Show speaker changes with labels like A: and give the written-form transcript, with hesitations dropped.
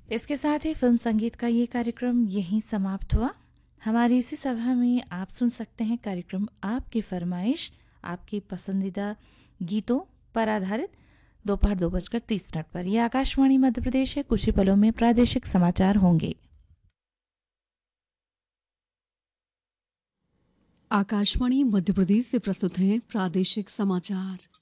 A: इसके साथ ही फिल्म संगीत का ये कार्यक्रम यहीं समाप्त हुआ। हमारी इसी सभा में आप सुन सकते हैं कार्यक्रम आपकी फरमाइश, आपकी पसंदीदा गीतों पर आधारित दोपहर 2:30 पर। यह आकाशवाणी मध्य प्रदेश है। कुछ ही पलों में प्रादेशिक समाचार होंगे।
B: आकाशवाणी मध्य प्रदेश से प्रस्तुत हैं प्रादेशिक समाचार।